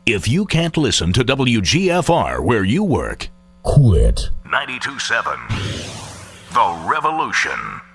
If you can't listen to WGFR where you work, quit. 92.7 The Revolution.